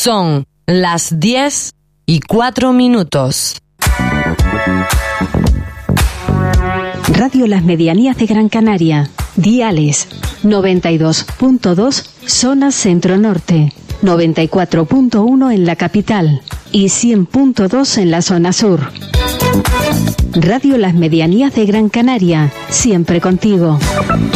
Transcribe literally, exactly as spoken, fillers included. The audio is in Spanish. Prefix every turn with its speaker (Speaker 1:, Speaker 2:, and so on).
Speaker 1: Son las diez y cuatro minutos.
Speaker 2: Radio Las Medianías de Gran Canaria. Diales noventa y dos punto dos zona centro-norte, noventa y cuatro punto uno en la capital y cien punto dos en la zona sur. Radio Las Medianías de Gran Canaria, siempre contigo.